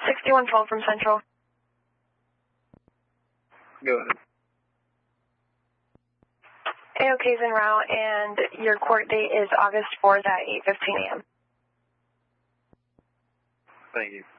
6112 from Central. Go ahead. AOK's en route, and your court date is August 4th at 8:15 a.m. Thank you.